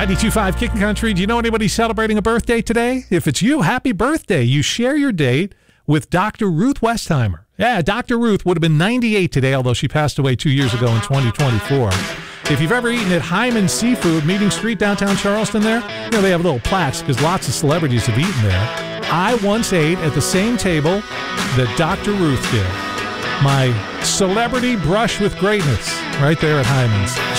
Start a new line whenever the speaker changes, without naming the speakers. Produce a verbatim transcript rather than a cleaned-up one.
ninety-two point five Kicking Country. Do you know anybody celebrating a birthday today? If it's you, happy birthday. You share your date with Doctor Ruth Westheimer. Yeah, Doctor Ruth would have been ninety-eight today, although she passed away two years ago in twenty twenty-four. If you've ever eaten at Hyman Seafood, Meeting Street, downtown Charleston there, you know, they have little plaques because lots of celebrities have eaten there. I once ate at the same table that Doctor Ruth did. My celebrity brush with greatness right there at Hyman's.